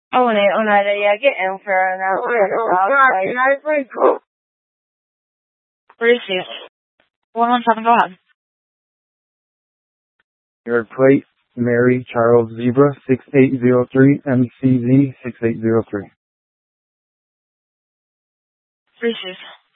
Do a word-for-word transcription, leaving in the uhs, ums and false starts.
Only on a day I get in for an hour. Receive. one one seven, go ahead. Your plate, Mary Charles Zebra six eight zero three M C Z six eight zero three. Receive.